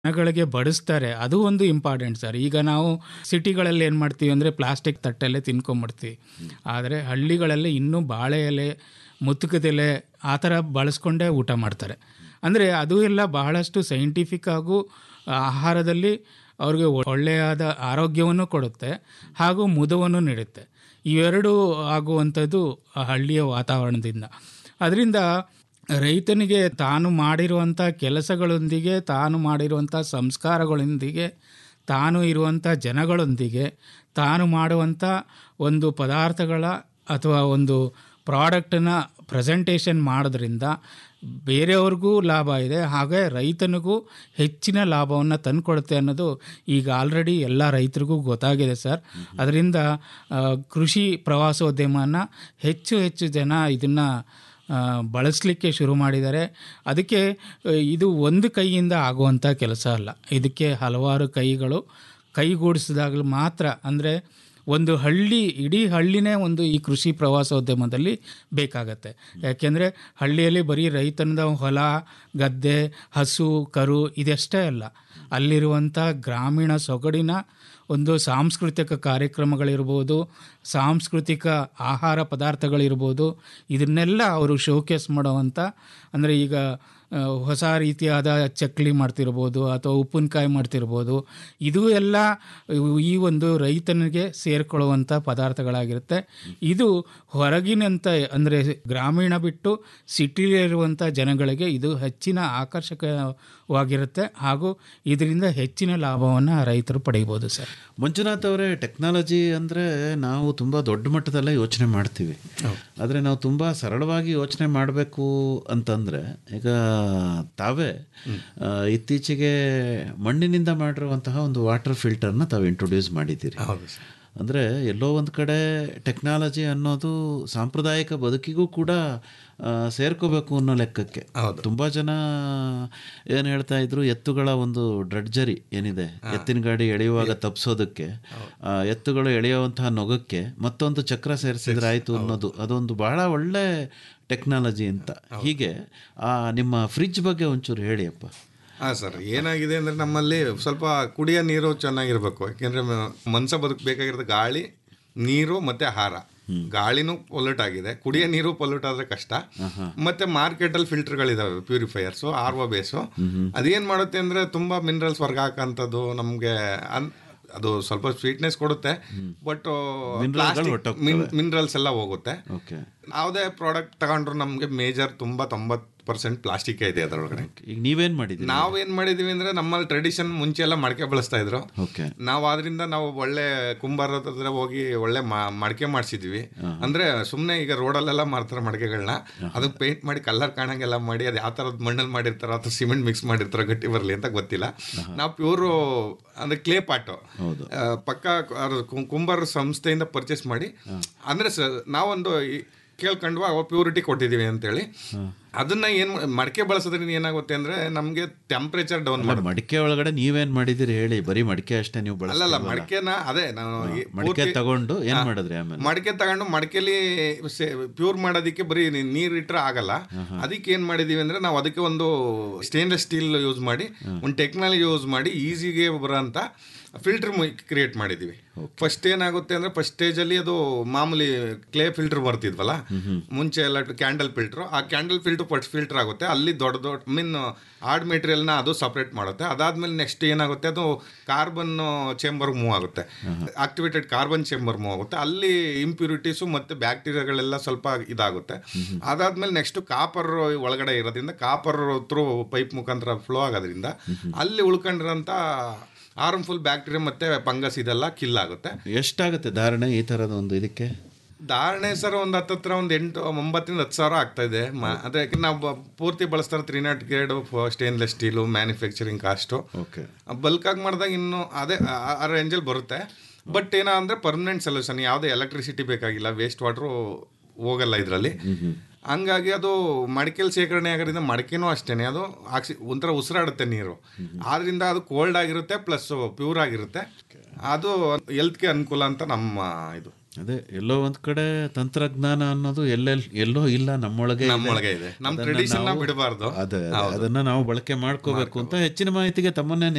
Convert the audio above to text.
ಜನಗಳಿಗೆ ಬಡಿಸ್ತಾರೆ, ಅದು ಒಂದು ಇಂಪಾರ್ಟೆಂಟ್ ಸರ್. ಈಗ ನಾವು ಸಿಟಿಗಳಲ್ಲಿ ಏನು ಮಾಡ್ತೀವಿ ಅಂದರೆ ಪ್ಲಾಸ್ಟಿಕ್ ತಟ್ಟೆಲ್ಲೇ ತಿನ್ಕೊಂಬಿಡ್ತೀವಿ. ಆದರೆ ಹಳ್ಳಿಗಳಲ್ಲಿ ಇನ್ನೂ ಬಾಳೆ ಎಲೆ, ಮುತ್ತುಕದೆಲೆ ಆ ಥರ ಬಳಸ್ಕೊಂಡೇ ಊಟ ಮಾಡ್ತಾರೆ. ಅಂದರೆ ಅದು ಎಲ್ಲ ಬಹಳಷ್ಟು ಸೈಂಟಿಫಿಕ್ ಹಾಗೂ ಆಹಾರದಲ್ಲಿ ಅವ್ರಿಗೆ ಒಳ್ಳೆಯದ ಆರೋಗ್ಯವನ್ನು ಕೊಡುತ್ತೆ ಹಾಗೂ ಮುದವನ್ನು ನೀಡುತ್ತೆ. ಇವೆರಡೂ ಆಗುವಂಥದ್ದು ಹಳ್ಳಿಯ ವಾತಾವರಣದಿಂದ. ಅದರಿಂದ ರೈತನಿಗೆ ತಾನು ಮಾಡಿರುವಂಥ ಕೆಲಸಗಳೊಂದಿಗೆ, ತಾನು ಮಾಡಿರುವಂಥ ಸಂಸ್ಕಾರಗಳೊಂದಿಗೆ, ತಾನು ಇರುವಂಥ ಜನಗಳೊಂದಿಗೆ, ತಾನು ಮಾಡುವಂಥ ಒಂದು ಪದಾರ್ಥಗಳ ಅಥವಾ ಒಂದು ಪ್ರಾಡಕ್ಟನ್ನು ಪ್ರೆಸೆಂಟೇಷನ್ ಮಾಡೋದ್ರಿಂದ ಬೇರೆಯವ್ರಿಗೂ ಲಾಭ ಇದೆ, ಹಾಗೆ ರೈತನಿಗೂ ಹೆಚ್ಚಿನ ಲಾಭವನ್ನು ತಂದುಕೊಡುತ್ತೆ ಅನ್ನೋದು ಈಗ ಆಲ್ರೆಡಿ ಎಲ್ಲ ರೈತರಿಗೂ ಗೊತ್ತಾಗಿದೆ ಸರ್. ಅದರಿಂದ ಕೃಷಿ ಪ್ರವಾಸೋದ್ಯಮನ ಹೆಚ್ಚು ಜನ ಇದನ್ನು ಬಳಸಲಿಕ್ಕೆ ಶುರು ಮಾಡಿದ್ದಾರೆ. ಅದಕ್ಕೆ ಇದು ಒಂದು ಕೈಯಿಂದ ಆಗುವಂಥ ಕೆಲಸ ಅಲ್ಲ, ಇದಕ್ಕೆ ಹಲವಾರು ಕೈಗಳು ಕೈಗೂಡಿಸಿದಾಗಲೂ ಮಾತ್ರ. ಅಂದರೆ ಒಂದು ಹಳ್ಳಿ, ಇಡೀ ಹಳ್ಳಿನೇ ಒಂದು ಈ ಕೃಷಿ ಪ್ರವಾಸೋದ್ಯಮದಲ್ಲಿ ಬೇಕಾಗತ್ತೆ. ಯಾಕೆಂದರೆ ಹಳ್ಳಿಯಲ್ಲಿ ಬರೀ ರೈತನದ ಹೊಲ, ಗದ್ದೆ, ಹಸು, ಕರು ಇದಷ್ಟೇ ಅಲ್ಲ, ಅಲ್ಲಿರುವಂಥ ಗ್ರಾಮೀಣ ಸೊಗಡಿನ ಒಂದು ಸಾಂಸ್ಕೃತಿಕ ಕಾರ್ಯಕ್ರಮಗಳಿರ್ಬೋದು, ಸಾಂಸ್ಕೃತಿಕ ಆಹಾರ ಪದಾರ್ಥಗಳಿರ್ಬೋದು, ಇದನ್ನೆಲ್ಲ ಅವರು ಶೋಕೇಸ್ ಮಾಡುವಂಥ, ಅಂದರೆ ಈಗ ಹೊಸ ರೀತಿಯಾದ ಚಕ್ಲಿ ಮಾಡ್ತಿರ್ಬೋದು ಅಥವಾ ಉಪ್ಪಿನಕಾಯಿ ಮಾಡ್ತಿರ್ಬೋದು, ಇದು ಎಲ್ಲ ಈ ಒಂದು ರೈತನಿಗೆ ಸೇರಿಕೊಳ್ಳುವಂಥ ಪದಾರ್ಥಗಳಾಗಿರುತ್ತೆ. ಇದು ಹೊರಗಿನಂಥ, ಅಂದರೆ ಗ್ರಾಮೀಣ ಬಿಟ್ಟು ಸಿಟಿಲಿರುವಂಥ ಜನಗಳಿಗೆ ಇದು ಹೆಚ್ಚಿನ ಆಕರ್ಷಕವಾಗಿರುತ್ತೆ ಹಾಗೂ ಇದರಿಂದ ಹೆಚ್ಚಿನ ಲಾಭವನ್ನು ರೈತರು ಪಡೆಯಬಹುದು ಸರ್. ಮಂಜುನಾಥ್ ಅವರೇ, ಟೆಕ್ನಾಲಜಿ ಅಂದರೆ ನಾವು ತುಂಬ ದೊಡ್ಡ ಮಟ್ಟದಲ್ಲೇ ಯೋಚನೆ ಮಾಡ್ತೀವಿ. ಆದರೆ ನಾವು ತುಂಬ ಸರಳವಾಗಿ ಯೋಚನೆ ಮಾಡಬೇಕು ಅಂತಂದರೆ, ಈಗ ತಾವೇ ಇತ್ತೀಚೆಗೆ ಮಣ್ಣಿನಿಂದ ಮಾಡಿರುವಂತಹ ಒಂದು ವಾಟರ್ ಫಿಲ್ಟರ್ನ ತಾವು ಇಂಟ್ರೊಡ್ಯೂಸ್ ಮಾಡಿದ್ದೀರಿ. ಅಂದರೆ ಎಲ್ಲೋ ಒಂದು ಕಡೆ ಟೆಕ್ನಾಲಜಿ ಅನ್ನೋದು ಸಾಂಪ್ರದಾಯಿಕ ಬದುಕಿಗೂ ಕೂಡ ಸೇರ್ಕೋಬೇಕು ಅನ್ನೋ ಲೆಕ್ಕಕ್ಕೆ. ತುಂಬ ಜನ ಏನು ಹೇಳ್ತಾ ಇದ್ರು, ಎತ್ತುಗಳ ಒಂದು ಡ್ರಡ್ಜರಿ ಏನಿದೆ, ಎತ್ತಿನ ಗಾಡಿ ಎಳೆಯುವಾಗ ತಪ್ಪಿಸೋದಕ್ಕೆ, ಎತ್ತುಗಳು ಎಳೆಯುವಂತಹ ನೊಗಕ್ಕೆ ಮತ್ತೊಂದು ಚಕ್ರ ಸೇರಿಸಿದ್ರೆ ಆಯಿತು ಅನ್ನೋದು, ಅದೊಂದು ಬಹಳ ಒಳ್ಳೆ ಟೆಕ್ನಾಲಜಿ ಅಂತ. ಹೀಗೆ ನಿಮ್ಮ ಫ್ರಿಡ್ಜ್ ಬಗ್ಗೆ ಒಂಚೂರು ಹೇಳಿ ಅಪ್ಪ. ಹಾಂ ಸರ್, ಏನಾಗಿದೆ ಅಂದರೆ ನಮ್ಮಲ್ಲಿ ಸ್ವಲ್ಪ ಕುಡಿಯೋ ನೀರು ಚೆನ್ನಾಗಿರಬೇಕು. ಯಾಕೆಂದರೆ ಮನುಷ್ಯ ಬದುಕಬೇಕಾಗಿರೋದು ಗಾಳಿ, ನೀರು ಮತ್ತು ಆಹಾರ. ಗಾಳಿನೂ ಪೊಲ್ಯೂಟ್ ಆಗಿದೆ, ಕುಡಿಯೋ ನೀರು ಪೊಲ್ಯೂಟ್ ಆದರೆ ಕಷ್ಟ. ಮತ್ತು ಮಾರ್ಕೆಟಲ್ಲಿ ಫಿಲ್ಟರ್ಗಳಿದ್ದಾವೆ, ಪ್ಯೂರಿಫೈಯರ್ಸು, RO ಬೇಸು. ಅದೇನು ಮಾಡುತ್ತೆ ಅಂದರೆ ತುಂಬ ಮಿನರಲ್ಸ್ ಹೊರಗೆ ಹಾಕೋಂಥದ್ದು ನಮಗೆ ಅದು ಸ್ವಲ್ಪ ಸ್ವೀಟ್ನೆಸ್ ಕೊಡುತ್ತೆ, ಬಟ್ ಮಿನರಲ್ಸ್ ಎಲ್ಲ ಹೋಗುತ್ತೆ. ಯಾವುದೇ ಪ್ರಾಡಕ್ಟ್ ತಗೊಂಡ್ರು ನಮಗೆ ಮೇಜರ್ 90% ಪ್ಲಾಸ್ಟಿಕ್ ಇದೆ ಅದರೊಳಗಡೆ. ಈಗ ನೀವೇನು ಮಾಡಿದ್ವಿ? ನಾವೇನು ಮಾಡಿದೀವಿ ಅಂದರೆ, ನಮ್ಮಲ್ಲಿ ಟ್ರೆಡಿಷನ್ ಮುಂಚೆ ಎಲ್ಲ ಮಡಕೆ ಬಳಸ್ತಾ ಇದ್ರು. ನಾವು ಅದರಿಂದ ನಾವು ಒಳ್ಳೆ ಕುಂಬಾರ ಹತ್ರ ಹೋಗಿ ಒಳ್ಳೆ ಮಡಕೆ ಮಾಡಿಸಿದ್ವಿ. ಅಂದರೆ ಸುಮ್ಮನೆ ಈಗ ರೋಡಲ್ಲೆಲ್ಲ ಮಾರ್ತಾರೆ ಮಡಕೆಗಳನ್ನ, ಅದಕ್ಕೆ ಪೇಂಟ್ ಮಾಡಿ ಕಲರ್ ಕಾಣಂಗೆಲ್ಲ ಮಾಡಿ, ಅದು ಯಾವ ಥರದ ಮಣ್ಣಲ್ಲಿ ಮಾಡಿರ್ತಾರೋ ಅಥವಾ ಸಿಮೆಂಟ್ ಮಿಕ್ಸ್ ಮಾಡಿರ್ತಾರೋ ಗಟ್ಟಿ ಬರಲಿ ಅಂತ ಗೊತ್ತಿಲ್ಲ. ನಾವು ಪ್ಯೂರು ಅಂದರೆ ಕ್ಲೇ ಪಾಟು ಪಕ್ಕ ಕುಂಬಾರ ಸಂಸ್ಥೆಯಿಂದ ಪರ್ಚೇಸ್ ಮಾಡಿ, ಅಂದರೆ ನಾವೊಂದು ಕೇಳ್ಕೊಂಡ್ವಾ ಅವ ಪ್ಯೂರಿಟಿ ಕೊಟ್ಟಿದ್ದೀವಿ ಅಂತೇಳಿ. ಅದನ್ನ ಏನು ಮಡಿಕೆ ಬಳಸೋದ್ರಿಂದ ಏನಾಗುತ್ತೆ ಅಂದರೆ ನಮಗೆ ಟೆಂಪ್ರೇಚರ್ ಡೌನ್ ಮಾಡಿ. ಮಡಿಕೆ ಒಳಗಡೆ ನೀವೇನು ಮಾಡಿದಿರಿ ಹೇಳಿ? ಬರೀ ಮಡಿಕೆ ಅಷ್ಟೇ ನೀವು ಅಲ್ಲಲ್ಲ, ಮಡಿಕೆನ ಅದೇ ನಾನು ಮಡಿಕೆ ತಗೊಂಡು ಏನು ಮಾಡಿದ್ರಿ? ಆಮೇಲೆ ಮಡಿಕೆ ತಗೊಂಡು ಮಡಿಕೆಲಿ ಪ್ಯೂರ್ ಮಾಡೋದಕ್ಕೆ ಬರೀ ನೀರು ಇಟ್ಟರೆ ಆಗಲ್ಲ. ಅದಕ್ಕೆ ಏನು ಮಾಡಿದೀವಿ ಅಂದರೆ, ನಾವು ಅದಕ್ಕೆ ಒಂದು ಸ್ಟೇನ್ಲೆಸ್ ಸ್ಟೀಲ್ ಯೂಸ್ ಮಾಡಿ, ಒಂದು ಟೆಕ್ನಾಲಜಿ ಯೂಸ್ ಮಾಡಿ ಈಸಿಗೆ ಬರೋಂಥ ಫಿಲ್ಟರ್ ಕ್ರಿಯೇಟ್ ಮಾಡಿದ್ದೀವಿ. ಫಸ್ಟ್ ಏನಾಗುತ್ತೆ ಅಂದರೆ, ಫಸ್ಟ್ ಸ್ಟೇಜಲ್ಲಿ ಅದು ಮಾಮೂಲಿ ಕ್ಲೇ ಫಿಲ್ಟರ್ ಬರ್ತಿದ್ವಲ್ಲ ಮುಂಚೆ ಎಲ್ಲ, ಕ್ಯಾಂಡಲ್ ಫಿಲ್ಟ್ರು. ಆ ಕ್ಯಾಂಡಲ್ ಫಿಲ್ಟರ್ ಆಗುತ್ತೆ, ಅಲ್ಲಿ ದೊಡ್ಡ ಹಾರ್ಡ್ ಮೆಟೀರಿಯಲ್ನ ಅದು ಸಪ್ರೇಟ್ ಮಾಡುತ್ತೆ. ಅದಾದಮೇಲೆ ನೆಕ್ಸ್ಟ್ ಏನಾಗುತ್ತೆ, ಅದು ಕಾರ್ಬನ್ ಚೇಂಬರ್ ಮೂವ್ ಆಗುತ್ತೆ, ಆಕ್ಟಿವೇಟೆಡ್ ಕಾರ್ಬನ್ ಚೇಂಬರ್ ಮೂವ್ ಆಗುತ್ತೆ. ಅಲ್ಲಿ ಇಂಪ್ಯೂರಿಟೀಸು ಮತ್ತು ಬ್ಯಾಕ್ಟೀರಿಯಾಗಳೆಲ್ಲ ಸ್ವಲ್ಪ ಇದಾಗುತ್ತೆ. ಅದಾದಮೇಲೆ ನೆಕ್ಸ್ಟು ಕಾಪರ್ ಒಳಗಡೆ ಇರೋದ್ರಿಂದ, ಕಾಪರ್ ಥ್ರೂ ಪೈಪ್ ಮುಖಾಂತರ ಫ್ಲೋ ಆಗೋದ್ರಿಂದ ಅಲ್ಲಿ ಉಳ್ಕೊಂಡಿರೋಂಥ ಹಾರ್ಮ್ಫುಲ್ ಬ್ಯಾಕ್ಟೀರಿಯಾ ಮತ್ತು ಫಂಗಸ್ ಇದೆಲ್ಲ ಕಿಲ್ ಆಗುತ್ತೆ. ಎಷ್ಟಾಗುತ್ತೆ ಧಾರಣೆ ಈ ಥರದ ಒಂದು ಇದಕ್ಕೆ? ಧಾರಣೆ ಸರ್ ಒಂದು ಹತ್ತಿರ ಒಂದು 8,000-10,000 ಆಗ್ತಾ ಇದೆ. ಅದಕ್ಕೆ ನಾವು ಪೂರ್ತಿ ಬಳಸ್ತಾರೆ 300 grade stainless steel, manufacturing cost. ಬಲ್ಕಾಗಿ ಮಾಡಿದಾಗ ಇನ್ನೂ ಅದೇ ಆ ರೇಂಜಲ್ಲಿ ಬರುತ್ತೆ. ಬಟ್ ಏನೋ ಅಂದರೆ ಪರ್ಮನೆಂಟ್ ಸೊಲ್ಯೂಷನ್, ಯಾವುದೇ ಎಲೆಕ್ಟ್ರಿಸಿಟಿ ಬೇಕಾಗಿಲ್ಲ, ವೇಸ್ಟ್ ವಾಟ್ರು ಹೋಗಲ್ಲ ಇದರಲ್ಲಿ. ಹಂಗಾಗಿ ಅದು ಮಡಿಕೆಯಲ್ಲಿ ಶೇಖರಣೆ ಆಗೋದ್ರಿಂದ, ಮಡಿಕೆನೂ ಅಷ್ಟೇ ಅದು ಒಂಥರ ಉಸಿರಾಡುತ್ತೆ ನೀರು, ಆದ್ದರಿಂದ ಅದು ಕೋಲ್ಡ್ ಆಗಿರುತ್ತೆ ಪ್ಲಸ್ ಪ್ಯೂರ್ ಆಗಿರುತ್ತೆ. ಅದು ಹೆಲ್ತ್ಗೆ ಅನುಕೂಲ ಅಂತ ನಮ್ಮ ಇದು. ಅದೇ ಎಲ್ಲೋ ಒಂದ್ ಕಡೆ ತಂತ್ರಜ್ಞಾನ ಅನ್ನೋದು ಎಲ್ಲೋ ಇಲ್ಲ, ನಮ್ಮೊಳಗೆ ಇದೆ. ನಮ್ಮ ಟ್ರೆಡಿಷನ್ ಬಿಡಬಾರ್ದು, ಅದನ್ನ ನಾವು ಬಳಕೆ ಮಾಡ್ಕೋಬೇಕು ಅಂತ. ಹೆಚ್ಚಿನ ಮಾಹಿತಿಗೆ ತಮ್ಮನ್ನೇ